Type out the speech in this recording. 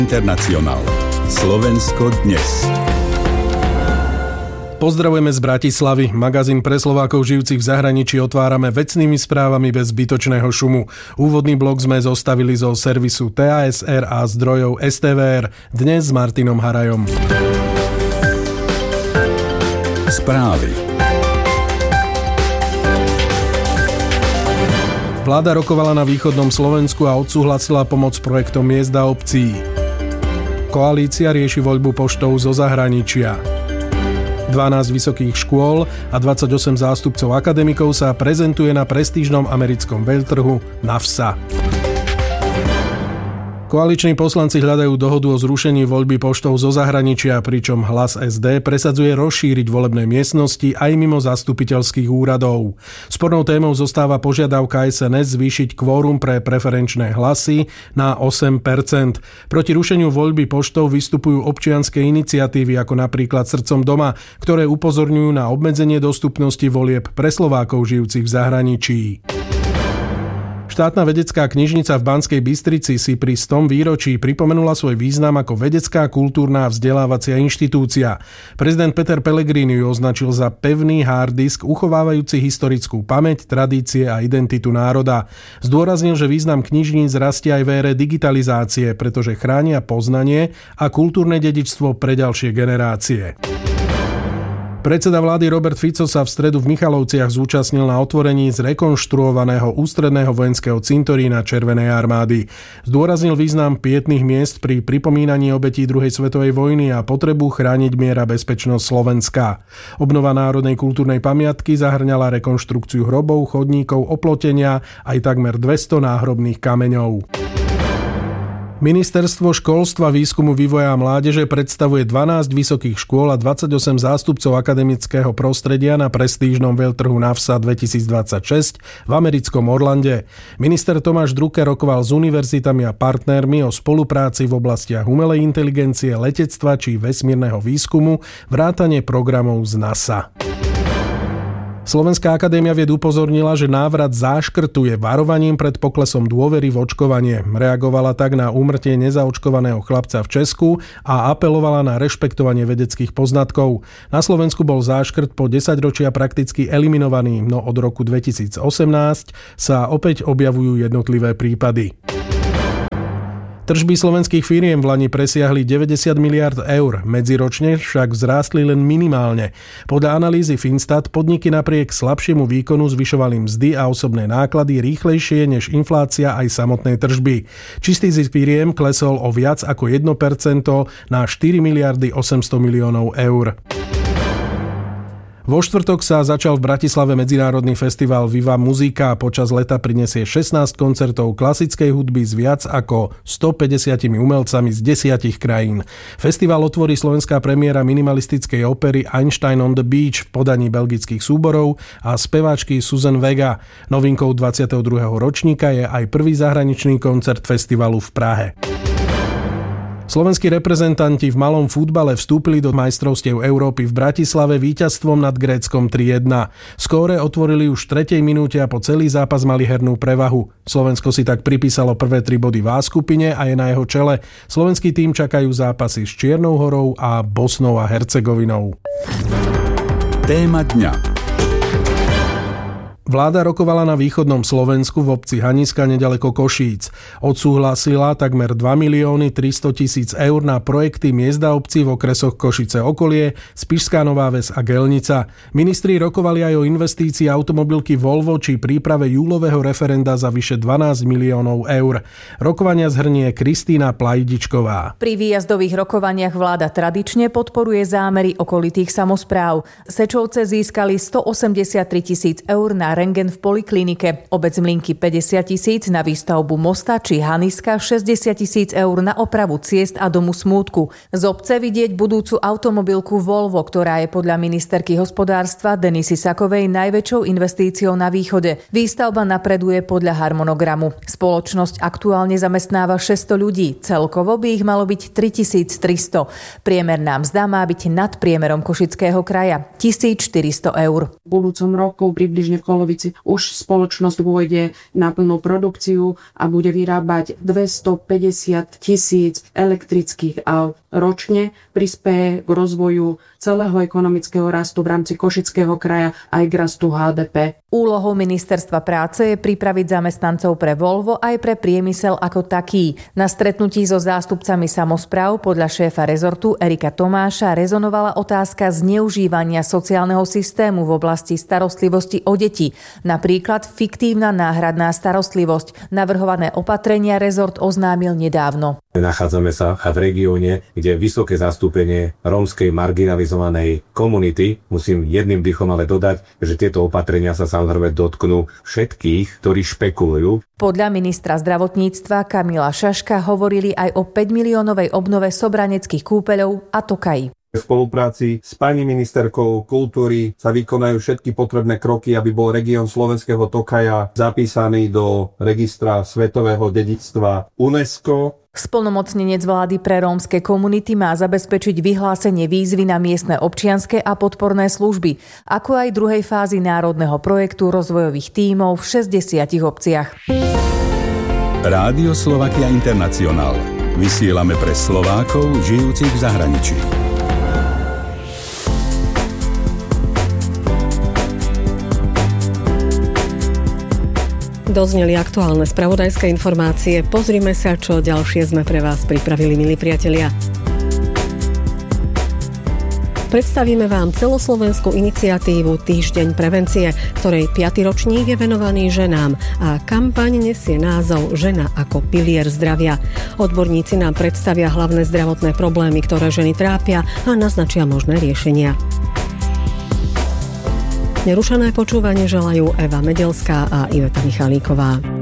Internacionál. Slovensko dnes. Pozdravujeme z Bratislavy. Magazín pre Slovákov žijúcich v zahraničí otvárame vecnými správami bez zbytočného šumu. Úvodný blok sme zostavili zo servisu TASR a zdrojov STVR. Dnes s Martinom Harajom. Správy. Vláda rokovala na východnom Slovensku a odsúhlasila pomoc projektom miest a obcí. Koalícia rieši voľbu poštou zo zahraničia. 12 vysokých škôl a 28 zástupcov akademikov sa prezentuje na prestížnom americkom veľtrhu NAFSA. Koaliční poslanci hľadajú dohodu o zrušení voľby poštou zo zahraničia, pričom Hlas SD presadzuje rozšíriť volebné miestnosti aj mimo zastupiteľských úradov. Spornou témou zostáva požiadavka SNS zvýšiť kvórum pre preferenčné hlasy na 8%. Proti rušeniu voľby poštou vystupujú občianske iniciatívy ako napríklad Srdcom doma, ktoré upozorňujú na obmedzenie dostupnosti volieb pre Slovákov žijúcich v zahraničí. Štátna vedecká knižnica v Banskej Bystrici si pri 100. výročí pripomenula svoj význam ako vedecká, kultúrna a vzdelávacia inštitúcia. Prezident Peter Pellegrini ju označil za pevný hard disk uchovávajúci historickú pamäť, tradície a identitu národa. Zdôraznil, že význam knižníc rastie aj v ére digitalizácie, pretože chránia poznanie a kultúrne dedičstvo pre ďalšie generácie. Predseda vlády Robert Fico sa v stredu v Michalovciach zúčastnil na otvorení zrekonštruovaného ústredného vojenského cintorína Červenej armády. Zdôraznil význam pietných miest pri pripomínaní obetí druhej svetovej vojny a potrebu chrániť mier a bezpečnosť Slovenska. Obnova národnej kultúrnej pamiatky zahrňala rekonštrukciu hrobov, chodníkov, oplotenia aj takmer 200 náhrobných kameňov. Ministerstvo školstva, výskumu, vývoja a mládeže predstavuje 12 vysokých škôl a 28 zástupcov akademického prostredia na prestížnom veľtrhu NAFSA 2026 v americkom Orlande. Minister Tomáš Drucker rokoval s univerzitami a partnermi o spolupráci v oblastiach umelej inteligencie, letectva či vesmírneho výskumu, vrátane programov z NASA. Slovenská akadémia vied upozornila, že návrat záškrtu je varovaním pred poklesom dôvery v očkovanie. Reagovala tak na úmrtie nezaočkovaného chlapca v Česku a apelovala na rešpektovanie vedeckých poznatkov. Na Slovensku bol záškrt po 10 ročia prakticky eliminovaný, no od roku 2018 sa opäť objavujú jednotlivé prípady. Tržby slovenských firiem v lani presiahli 90 miliard eur, medziročne však vzrástli len minimálne. Podľa analýzy Finstat podniky napriek slabšiemu výkonu zvyšovali mzdy a osobné náklady rýchlejšie než inflácia aj samotné tržby. Čistý zisk firiem klesol o viac ako 1% na 4 miliardy 800 miliónov eur. Vo štvrtok sa začal v Bratislave medzinárodný festival Viva Muzika. Počas leta prinesie 16 koncertov klasickej hudby s viac ako 150 umelcami z 10 krajín. Festival otvorí slovenská premiéra minimalistickej opery Einstein on the Beach v podaní belgických súborov a speváčky Susan Vega. Novinkou 22. ročníka je aj prvý zahraničný koncert festivalu v Prahe. Slovenskí reprezentanti v malom futbale vstúpili do majstrovstiev Európy v Bratislave víťazstvom nad Gréckom 3-1. Skóre otvorili už v 3. minúte a po celý zápas mali hernú prevahu. Slovensko si tak pripísalo prvé 3 body v A skupine a je na jeho čele. Slovenský tím čakajú zápasy s Čiernou Horou a Bosnou a Hercegovinou. Téma dňa. Vláda rokovala na východnom Slovensku v obci Haniska nedaleko Košíc. Odsúhlasila takmer 2 300 000 eur na projekty miest a obcí v okresoch Košice okolie, Spišská Nová Ves a Gelnica. Ministri rokovali aj o investícii automobilky Volvo či príprave júlového referenda za vyše 12 miliónov eur. Rokovania zhrnie Kristína Plajdičková. Pri výjazdových rokovaniach vláda tradične podporuje zámery okolitých samospráv. Sečovce získali 183 000 eur na rentgen v poliklinike, obec Mlynky 50 000 na výstavbu mosta či Haniska 60 000 eur na opravu ciest a domu smútku. Z obce vidieť budúcu automobilku Volvo, ktorá je podľa ministerky hospodárstva Denisy Sakovej najväčšou investíciou na východe. Výstavba napreduje podľa harmonogramu. Spoločnosť aktuálne zamestnáva 600 ľudí, celkovo by ich malo byť 3300. Priemerná mzda má byť nad priemerom Košického kraja 1400 eur. V budúcom roku približne okolo polovici už spoločnosť pôjde na plnú produkciu a bude vyrábať 250,000 elektrických aut ročne, prispeje k rozvoju celého ekonomického rastu v rámci Košického kraja aj k rastu HDP. Úlohou Ministerstva práce je pripraviť zamestnancov pre Volvo aj pre priemysel ako taký. Na stretnutí so zástupcami samospráv podľa šéfa rezortu Erika Tomáša rezonovala otázka zneužívania sociálneho systému v oblasti starostlivosti o deti. Napríklad fiktívna náhradná starostlivosť. Navrhované opatrenia rezort oznámil nedávno. Nachádzame sa v regióne, kde je vysoké zastúpenie rómskej marginalizovanej komunity. Musím jedným dýchom ale dodať, že tieto opatrenia sa samozrejme dotknú všetkých, ktorí špekulujú. Podľa ministra zdravotníctva Kamila Šaška hovorili aj o 5 miliónovej obnove sobraneckých kúpeľov a tokají. V spolupráci s pani ministerkou kultúry sa vykonajú všetky potrebné kroky, aby bol región Slovenského Tokaja zapísaný do registra svetového dedičstva UNESCO. Splnomocnenec vlády pre rómske komunity má zabezpečiť vyhlásenie výzvy na miestne občianske a podporné služby, ako aj druhej fázy národného projektu rozvojových tímov v 60 obciach. Rádio Slovakia International. Vysielame pre Slovákov žijúcich v zahraničí. Dozneli aktuálne spravodajské informácie. Pozrime sa, čo ďalšie sme pre vás pripravili, milí priatelia. Predstavíme vám celoslovenskú iniciatívu Týždeň prevencie, ktorej 5. ročník je venovaný ženám a kampaň nesie názov Žena ako pilier zdravia. Odborníci nám predstavia hlavné zdravotné problémy, ktoré ženy trápia a naznačia možné riešenia. Nerušené počúvanie želajú Eva Medelská a Iveta Michalíková.